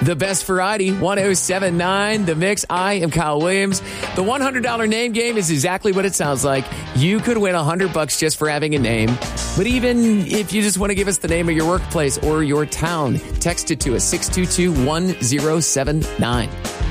The best variety, 107.9 The Mix. I am Kyle Williams. The $100 name game is exactly what it sounds like. You could win $100 just for having a name. But even if you just want to give us the name of your workplace or your town, text it to us, 622-1079.